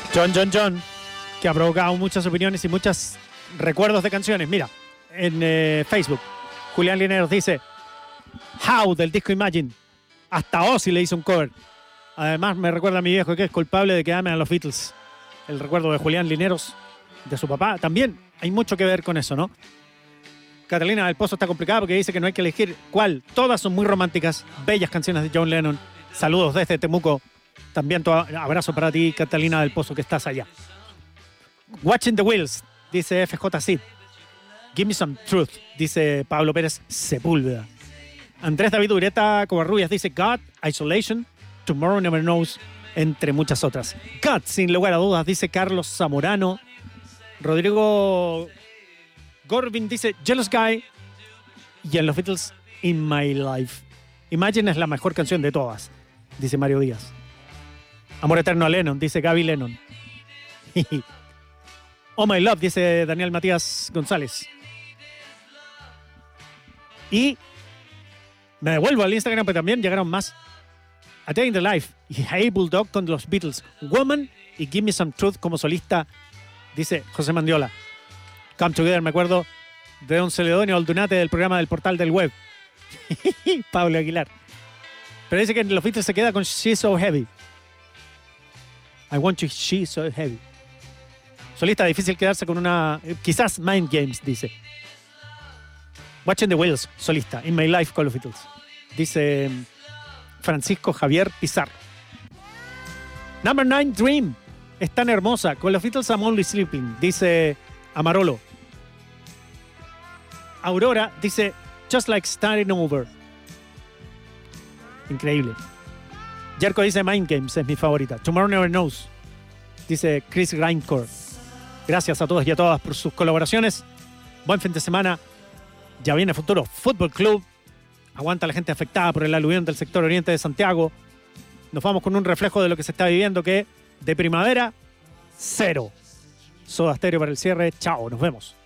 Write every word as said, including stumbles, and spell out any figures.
John, John, John, que ha provocado muchas opiniones y muchos recuerdos de canciones. Mira, en eh, Facebook, Julián Lineros dice How del disco Imagine. Hasta Ozzy le hizo un cover. Además me recuerda a mi viejo que es culpable de que amen a los Beatles. El recuerdo de Julián Lineros, de su papá. También hay mucho que ver con eso, ¿no? Catalina del Pozo está complicada porque dice que no hay que elegir cuál. Todas son muy románticas, bellas canciones de John Lennon. Saludos desde Temuco. También tu abrazo para ti, Catalina del Pozo, que estás allá. Watching the Wheels, dice F J C. Give me some truth, dice Pablo Pérez Sepúlveda. Andrés David Ureta Covarrubias dice God, Isolation, Tomorrow Never Knows, entre muchas otras. God, sin lugar a dudas, dice Carlos Zamorano. Rodrigo Gorvin dice Jealous Guy. Y en los Beatles, In My Life. Imagine es la mejor canción de todas, dice Mario Díaz. Amor eterno a Lennon, dice Gaby Lennon. Oh My Love, dice Daniel Matías González. Y me devuelvo al Instagram, pero también llegaron más. A Day in the Life y Hey Bulldog con los Beatles. Woman y Give Me Some Truth como solista, dice José Mandiola. Come Together, me acuerdo de Don Celedonio Aldunate del programa del Portal del Web. Pablo Aguilar. Pero dice que los Beatles se queda con She's So Heavy. I Want You, She's So Heavy. Solista, difícil quedarse con una... Quizás Mind Games, dice. Watching the Wheels, solista. In My Life con los Beatles. Dice Francisco Javier Pizarro. Number nine, Dream. Es tan hermosa. Con los Beatles, I'm Only Sleeping, dice Amarolo. Aurora dice Just Like Starting Over. Increíble. Jerko dice Mind Games es mi favorita. Tomorrow Never Knows, dice Chris Grindcore. Gracias a todos y a todas por sus colaboraciones. Buen fin de semana. Ya viene Futuro Fútbol Club. Aguanta la gente afectada por el aluvión del sector oriente de Santiago. Nos vamos con un reflejo de lo que se está viviendo, que de primavera, cero. Soda Stereo para el cierre. Chao, nos vemos.